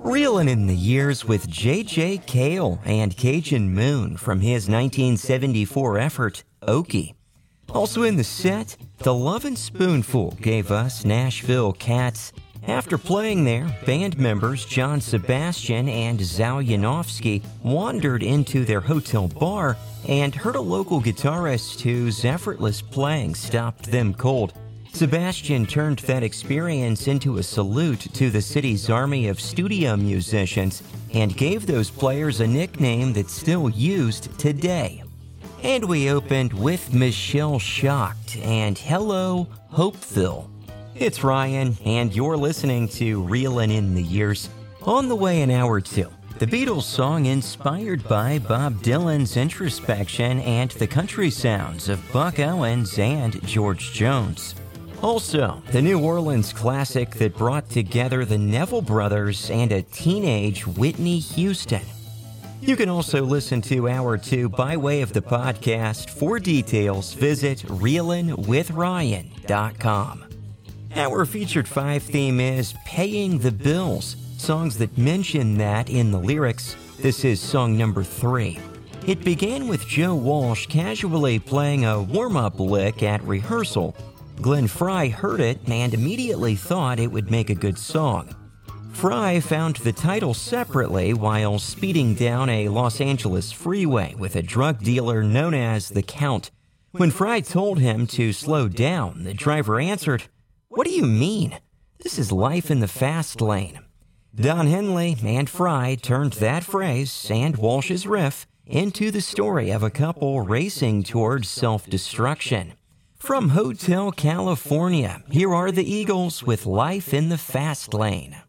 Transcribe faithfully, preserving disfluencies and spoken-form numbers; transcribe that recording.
Reelin' in the Years with J J. Cale and Cajun Moon from his nineteen seventy-four effort, Okie. Also in the set, The Lovin' Spoonful gave us Nashville Cats. After playing there, band members John Sebastian and Zhao Yanofsky wandered into their hotel bar and heard a local guitarist whose effortless playing stopped them cold. Sebastian turned that experience into a salute to the city's army of studio musicians and gave those players a nickname that's still used today. And we opened with Michelle Shocked and Hello, Hopeville. It's Ryan, and you're listening to Reelin' in the Years. On the way in hour two, the Beatles song inspired by Bob Dylan's introspection and the country sounds of Buck Owens and George Jones. Also, the New Orleans classic that brought together the Neville Brothers and a teenage Whitney Houston. You can also listen to Hour two by way of the podcast. For details, visit reelin with ryan dot com. Our featured five theme is Paying the Bills, songs that mention that in the lyrics. This is song number three. It began with Joe Walsh casually playing a warm-up lick at rehearsal. Glenn Frey heard it and immediately thought it would make a good song. Frey found the title separately while speeding down a Los Angeles freeway with a drug dealer known as the Count. When Frey told him to slow down, the driver answered, "What do you mean? This is life in the fast lane." Don Henley and Frey turned that phrase and Walsh's riff into the story of a couple racing towards self-destruction. From Hotel California, here are the Eagles with Life in the Fast Lane.